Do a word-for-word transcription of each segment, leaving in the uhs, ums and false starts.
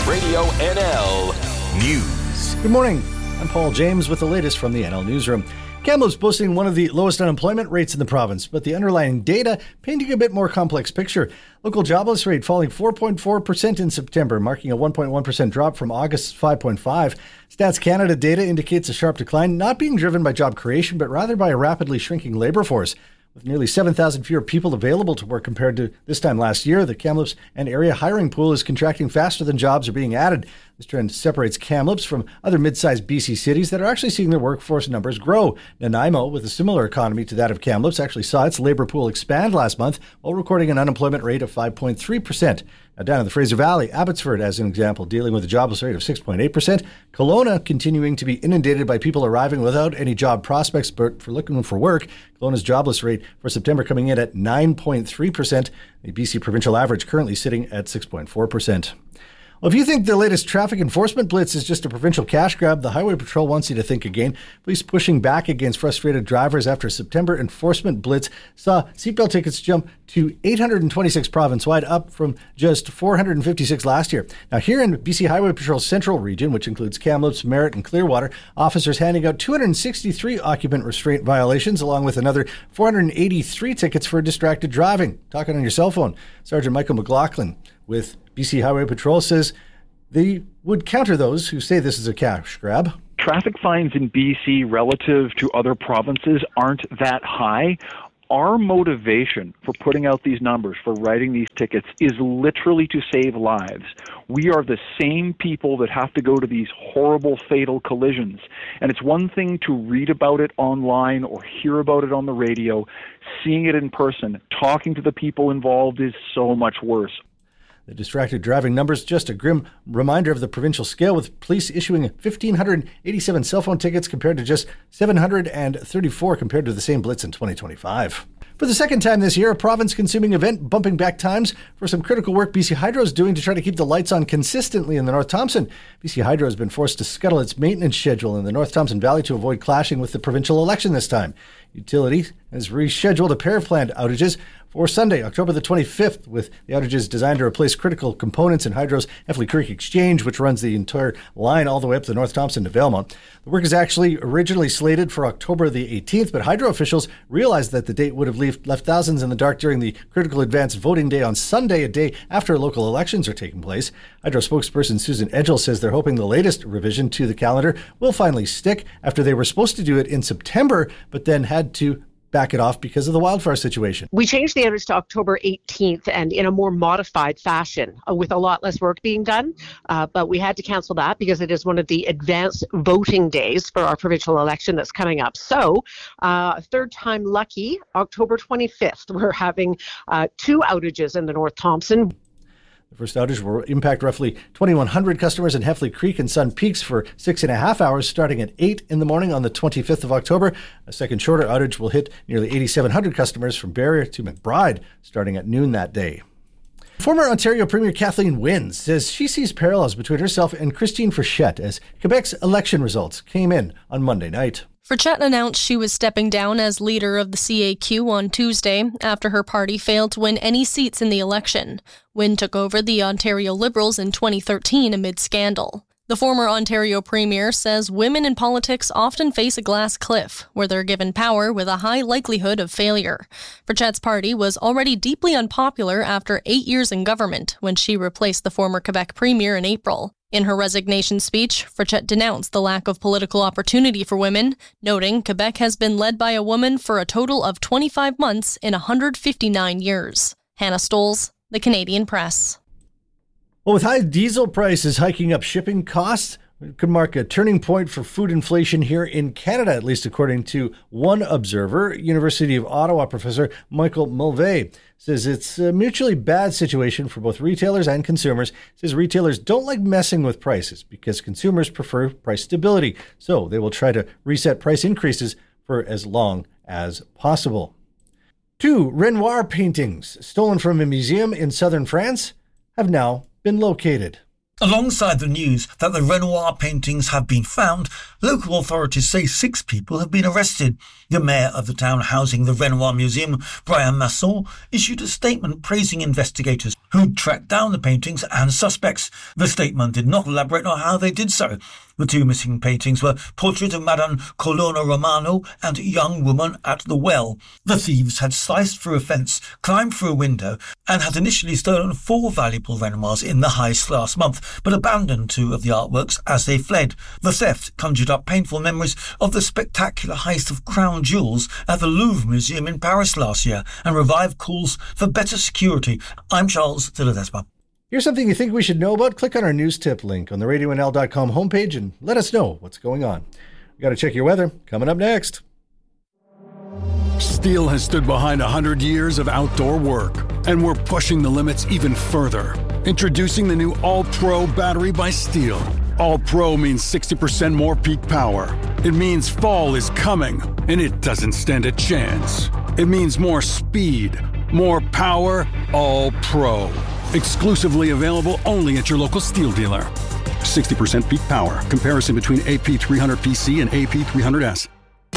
Radio N L News. Good morning. I'm Paul James with the latest from the N L Newsroom. Kamloops boasting one of the lowest unemployment rates in the province, but the underlying data painting a bit more complex picture. Local jobless rate falling four point four percent in September, marking a one point one percent drop from August's five point five. Stats Canada data indicates a sharp decline, not being driven by job creation, but rather by a rapidly shrinking labor force. With nearly seven thousand fewer people available to work compared to this time last year, the Kamloops and area hiring pool is contracting faster than jobs are being added. This trend separates Kamloops from other mid-sized B C cities that are actually seeing their workforce numbers grow. Nanaimo, with a similar economy to that of Kamloops, actually saw its labor pool expand last month while recording an unemployment rate of five point three percent. Now, down in the Fraser Valley, Abbotsford, as an example, dealing with a jobless rate of six point eight percent. Kelowna continuing to be inundated by people arriving without any job prospects, but for looking for work. Kelowna's jobless rate for September coming in at nine point three percent. The B C provincial average currently sitting at six point four percent. Well, if you think the latest traffic enforcement blitz is just a provincial cash grab, the Highway Patrol wants you to think again. Police pushing back against frustrated drivers after September enforcement blitz saw seatbelt tickets jump to eight hundred twenty-six province-wide, up from just four hundred fifty-six last year. Now, here in B C Highway Patrol's central region, which includes Kamloops, Merritt, and Clearwater, officers handing out two hundred sixty-three occupant restraint violations, along with another four hundred eighty-three tickets for distracted driving. Talking on your cell phone, Sergeant Michael McLaughlin with B C Highway Patrol says they would counter those who say this is a cash grab. Traffic fines in B C relative to other provinces aren't that high. Our motivation for putting out these numbers, for writing these tickets, is literally to save lives. We are the same people that have to go to these horrible, fatal collisions. And it's one thing to read about it online or hear about it on the radio. Seeing it in person, talking to the people involved is so much worse. The distracted driving numbers, just a grim reminder of the provincial scale, with police issuing one thousand five hundred eighty-seven cell phone tickets compared to just seven hundred thirty-four compared to the same blitz in twenty twenty-five. For the second time this year, a province-consuming event bumping back times for some critical work B C Hydro is doing to try to keep the lights on consistently in the North Thompson. B C Hydro has been forced to scuttle its maintenance schedule in the North Thompson Valley to avoid clashing with the provincial election this time. Utility has rescheduled a pair of planned outages for Sunday, October the twenty-fifth, with the outages designed to replace critical components in Hydro's Heffley Creek Exchange, which runs the entire line all the way up to North Thompson to Valemount. The work is actually originally slated for October the eighteenth, but Hydro officials realized that the date would have left, left thousands in the dark during the critical advance voting day on Sunday, a day after local elections are taking place. Hydro spokesperson Susan Edgell says they're hoping the latest revision to the calendar will finally stick, after they were supposed to do it in September, but then had to back it off because of the wildfire situation. We changed the outage to October eighteenth, and in a more modified fashion, uh, with a lot less work being done. Uh, but we had to cancel that because it is one of the advanced voting days for our provincial election that's coming up. So, uh, third time lucky, October twenty-fifth, we're having uh, two outages in the North Thompson. The first outage will impact roughly twenty-one hundred customers in Heffley Creek and Sun Peaks for six and a half hours, starting at eight in the morning on the twenty-fifth of October. A second shorter outage will hit nearly eighty-seven hundred customers from Barrier to McBride, starting at noon that day. Former Ontario Premier Kathleen Wynne says she sees parallels between herself and Christine Frechette as Quebec's election results came in on Monday night. Frechette announced she was stepping down as leader of the C A Q on Tuesday after her party failed to win any seats in the election. Wynne took over the Ontario Liberals in twenty thirteen amid scandal. The former Ontario Premier says women in politics often face a glass cliff, where they're given power with a high likelihood of failure. Frechette's party was already deeply unpopular after eight years in government, when she replaced the former Quebec Premier in April. In her resignation speech, Frechette denounced the lack of political opportunity for women, noting Quebec has been led by a woman for a total of twenty-five months in one hundred fifty-nine years. Hannah Stoles, The Canadian Press. Well, with high diesel prices hiking up shipping costs, it could mark a turning point for food inflation here in Canada, at least according to one observer. University of Ottawa professor Michael Mulvey says it's a mutually bad situation for both retailers and consumers. Says retailers don't like messing with prices because consumers prefer price stability, so they will try to reset price increases for as long as possible. Two Renoir paintings stolen from a museum in southern France have now been located. Alongside the news that the Renoir paintings have been found, local authorities say six people have been arrested. The mayor of the town housing the Renoir Museum, Brian Masson, issued a statement praising investigators who tracked down the paintings and suspects. The statement did not elaborate on how they did so. The two missing paintings were Portrait of Madame Colonna Romano and Young Woman at the Well. The thieves had sliced through a fence, climbed through a window, and had initially stolen four valuable Renoirs in the heist last month, but abandoned two of the artworks as they fled. The theft conjured up painful memories of the spectacular heist of crown jewels at the Louvre Museum in Paris last year, and revived calls for better security. I'm Charles de Ledesma. Here's something you think we should know about. Click on our news tip link on the radio n l dot com homepage and let us know what's going on. We got to check your weather. Coming up next. Steel has stood behind one hundred years of outdoor work, and we're pushing the limits even further. Introducing the new All-Pro battery by Steel. All-Pro means sixty percent more peak power. It means fall is coming, and it doesn't stand a chance. It means more speed, more power, All-Pro. Exclusively available only at your local Steel dealer. sixty percent peak power. Comparison between A P three hundred P C and A P three hundred S.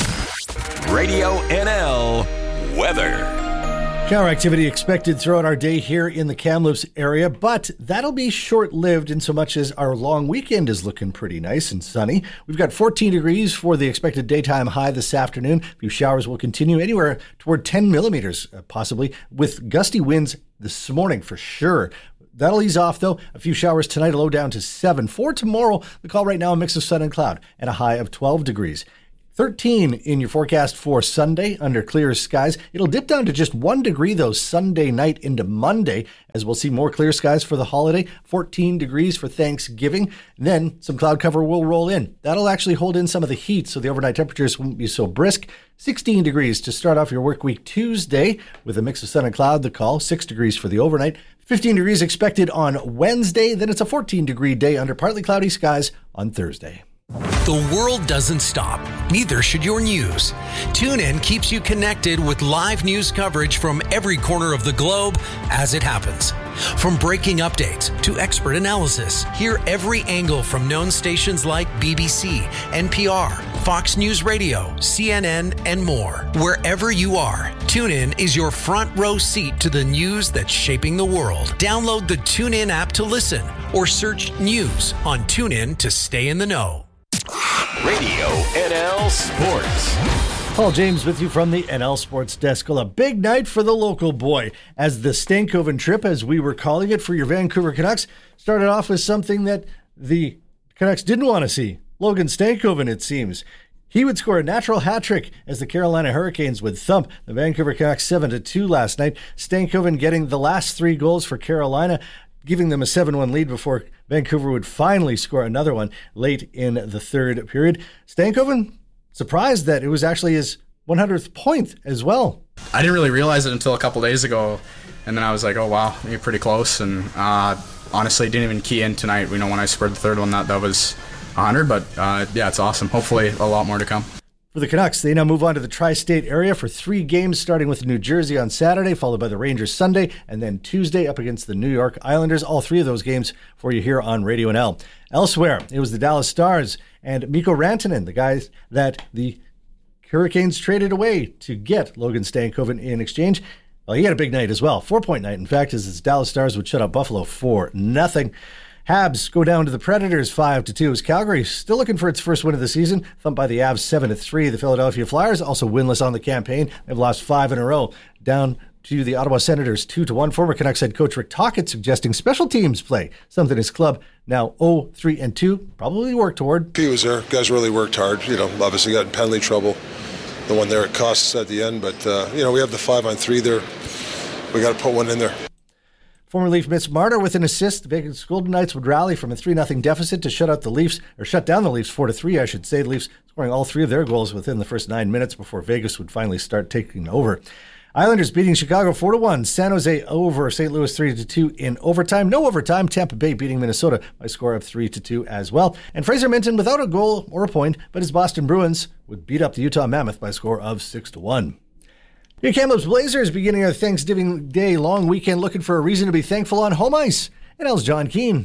Radio N L weather. Shower activity expected throughout our day here in the Kamloops area, but that'll be short-lived in so much as our long weekend is looking pretty nice and sunny. We've got fourteen degrees for the expected daytime high this afternoon. A few showers will continue anywhere toward ten millimeters, uh, possibly, with gusty winds this morning for sure. That'll ease off, though. A few showers tonight, a low down to seven. For tomorrow, the call right now, a mix of sun and cloud, and a high of twelve degrees. thirteen in your forecast for Sunday under clear skies. It'll dip down to just one degree, though, Sunday night into Monday, as we'll see more clear skies for the holiday. fourteen degrees for Thanksgiving. Then some cloud cover will roll in. That'll actually hold in some of the heat, so the overnight temperatures won't be so brisk. sixteen degrees to start off your work week Tuesday with a mix of sun and cloud, the call. six degrees for the overnight. fifteen degrees expected on Wednesday. Then it's a fourteen degree day under partly cloudy skies on Thursday. The world doesn't stop. Neither should your news. TuneIn keeps you connected with live news coverage from every corner of the globe as it happens. From breaking updates to expert analysis, hear every angle from known stations like B B C, N P R, Fox News Radio, C N N, and more. Wherever you are, TuneIn is your front row seat to the news that's shaping the world. Download the TuneIn app to listen or search news on TuneIn to stay in the know. Radio N L Sports. Paul James with you from the N L Sports Desk. Well, a big night for the local boy, as the Stankoven trip, as we were calling it for your Vancouver Canucks, started off with something that the Canucks didn't want to see. Logan Stankoven, it seems. He would score a natural hat trick as the Carolina Hurricanes would thump the Vancouver Canucks seven to two last night. Stankoven getting the last three goals for Carolina, giving them a seven one lead before Vancouver would finally score another one late in the third period. Stankoven, surprised that it was actually his one hundredth point as well. I didn't really realize it until a couple days ago, and then I was like, oh wow, you're pretty close, and uh, honestly didn't even key in tonight. We know when I scored the third one that that was one hundred, but uh, yeah, it's awesome. Hopefully a lot more to come. For the Canucks, they now move on to the tri-state area for three games, starting with New Jersey on Saturday, followed by the Rangers Sunday, and then Tuesday up against the New York Islanders. All three of those games for you here on Radio N L. Elsewhere, it was the Dallas Stars and Mikko Rantanen, the guys that the Hurricanes traded away to get Logan Stankoven in exchange. Well, he had a big night as well. Four-point night, in fact, as the Dallas Stars would shut out Buffalo for nothing. Habs go down to the Predators five to two as Calgary still looking for its first win of the season, thumped by the Avs seven to three. The Philadelphia Flyers also winless on the campaign. They've lost five in a row, down to the Ottawa Senators two to one. Former Canucks head coach Rick Tocchet suggesting special teams play, something his club now oh three and two probably work toward. He was there. Guys really worked hard. You know, obviously got in penalty trouble. The one there it cost us at the end, but uh, you know, we have the five on three there. We got to put one in there. Former Leaf Mitch Marner with an assist. The Vegas Golden Knights would rally from a three nothing deficit to shut out the Leafs, or shut down the Leafs four to three, I should say. The Leafs scoring all three of their goals within the first nine minutes before Vegas would finally start taking over. Islanders beating Chicago four to one. San Jose over Saint Louis three to two in overtime. No overtime. Tampa Bay beating Minnesota by a score of three to two as well. And Fraser Minton without a goal or a point, but his Boston Bruins would beat up the Utah Mammoth by a score of six to one. Your Kamloops Blazers beginning our Thanksgiving Day long weekend looking for a reason to be thankful on home ice. And L's John Keane.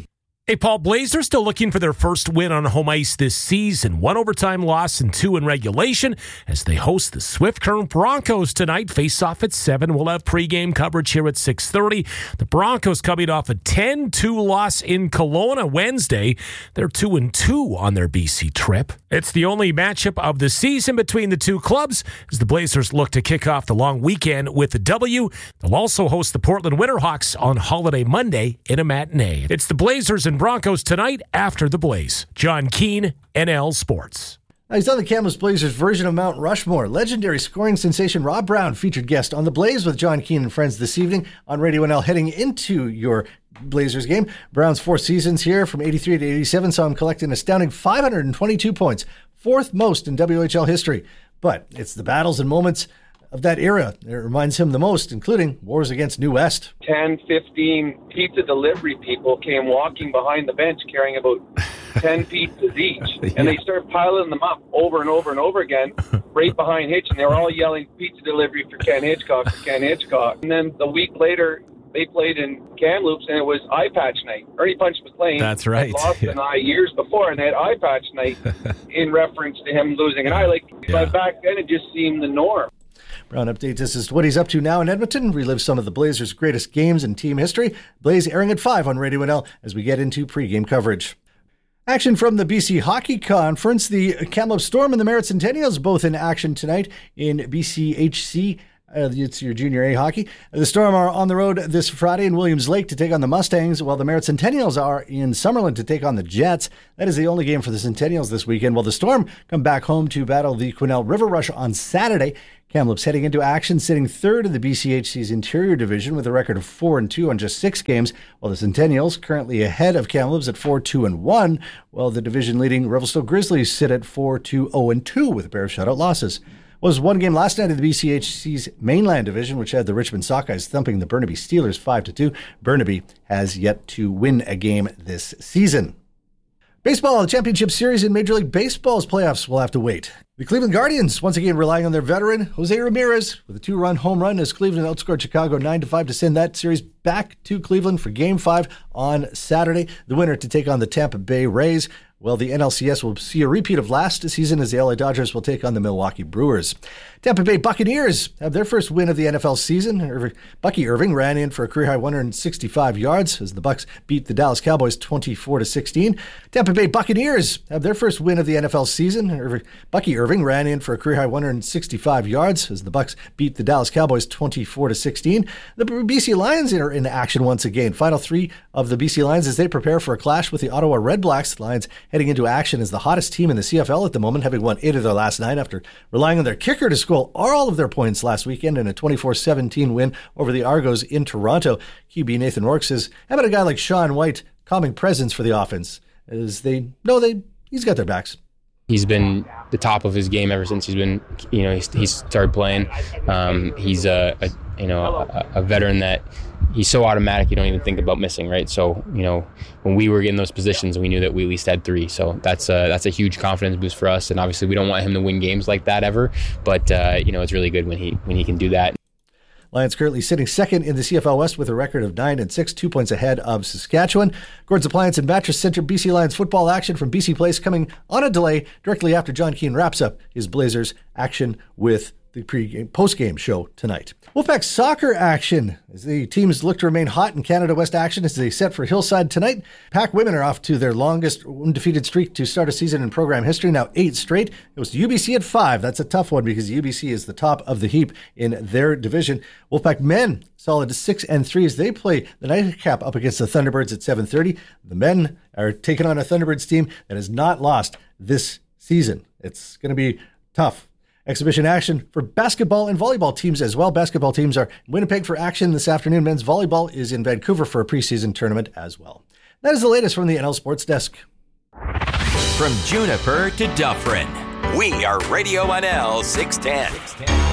Hey, Paul, Blazers still looking for their first win on home ice this season. One overtime loss and two in regulation as they host the Swift Current Broncos tonight. Face off at seven. We'll have pregame coverage here at six thirty. The Broncos coming off a ten two loss in Kelowna Wednesday. They're two and two on their B C trip. It's the only matchup of the season between the two clubs as the Blazers look to kick off the long weekend with the W. They'll also host the Portland Winterhawks on Holiday Monday in a matinee. It's the Blazers and Broncos tonight after the Blaze. John Keane, N L Sports. He's on the Kamloops Blazers version of Mount Rushmore. Legendary scoring sensation Rob Brown, featured guest on the Blaze with John Keane and friends this evening on Radio N L, heading into your Blazers game. Brown's four seasons here from eighty-three to eighty-seven saw him collect an astounding five hundred twenty-two points, fourth most in W H L history. But it's the battles and moments of that era that reminds him the most, including wars against New West. ten, fifteen pizza delivery people came walking behind the bench carrying about ten pizzas each. Yeah. And they started piling them up over and over and over again, right behind Hitch. And they were all yelling, pizza delivery for Ken Hitchcock, for Ken Hitchcock. And then the week later, they played in Kamloops, and it was eye patch night. Ernie Punch McLean That's right. had lost yeah. an eye years before, and they had eye patch night in reference to him losing an eye. Like, yeah. But back then, it just seemed the norm. Brown updates us as to what he's up to now in Edmonton. Relives some of the Blazers' greatest games in team history. Blaze airing at five on Radio N L as we get into pregame coverage. Action from the B C Hockey Conference. The Kamloops Storm and the Merritt Centennials both in action tonight in B C H C. Uh, it's your junior A hockey. The Storm are on the road this Friday in Williams Lake to take on the Mustangs, while the Merritt Centennials are in Summerlin to take on the Jets. That is the only game for the Centennials this weekend, while the Storm come back home to battle the Quesnel River Rush on Saturday. Kamloops heading into action, sitting third in the B C H C's interior division with a record of four and two on just six games, while the Centennials currently ahead of Kamloops at four two and one, while the division-leading Revelstoke Grizzlies sit at four two oh and two with a pair of shutout losses. Was one game last night in the B C H C's mainland division, which had the Richmond Sockeyes thumping the Burnaby Steelers five to two. Burnaby has yet to win a game this season. Baseball, the championship series in Major League Baseball's playoffs will have to wait. The Cleveland Guardians, once again relying on their veteran, Jose Ramirez, with a two-run home run as Cleveland outscored Chicago nine to five to send that series back to Cleveland for Game five on Saturday. The winner to take on the Tampa Bay Rays. Well, the N L C S will see a repeat of last season as the L A Dodgers will take on the Milwaukee Brewers. Tampa Bay Buccaneers have their first win of the N F L season. Bucky Irving ran in for a career-high one hundred sixty-five yards as the Bucs beat the Dallas Cowboys twenty-four to sixteen. Tampa Bay Buccaneers have their first win of the N F L season. Bucky Irving ran in for a career-high one hundred sixty-five yards as the Bucs beat the Dallas Cowboys twenty-four to sixteen. The B C Lions are in action once again. Final three of the B C Lions as they prepare for a clash with the Ottawa Redblacks. The Lions heading into action as the hottest team in the C F L at the moment, having won eight of their last nine after relying on their kicker to score all of their points last weekend in a twenty-four seventeen win over the Argos in Toronto. Q B Nathan Rourke says, how about a guy like Sean White, calming presence for the offense, as they know they he's got their backs. He's been the top of his game ever since he's been, you know, he's, he's started playing. Um, he's a, a, you know, a, a veteran that he's so automatic you don't even think about missing, right? So, you know, when we were in those positions, we knew that we at least had three. So that's a, that's a huge confidence boost for us. And obviously, we don't want him to win games like that ever. But uh, you know, it's really good when he when he can do that. Lions currently sitting second in the C F L West with a record of nine and six, two points ahead of Saskatchewan. Gordon's Appliance and Mattress Center, B C Lions football action from B C Place coming on a delay directly after John Keane wraps up his Blazers action with the pre-game, post-game show tonight. Wolfpack soccer action as the teams look to remain hot in Canada West action as they set for Hillside tonight. Pack women are off to their longest undefeated streak to start a season in program history, now eight straight. It was U B C at five. That's a tough one because U B C is the top of the heap in their division. Wolfpack men solid six and three as they play the nightcap up against the Thunderbirds at seven thirty. The men are taking on a Thunderbirds team that has not lost this season. It's going to be tough. Exhibition action for basketball and volleyball teams as well. Basketball teams are in Winnipeg for action this afternoon. Men's volleyball is in Vancouver for a preseason tournament as well. That is the latest from the N L Sports Desk. From Juniper to Dufferin, we are Radio N L six ten.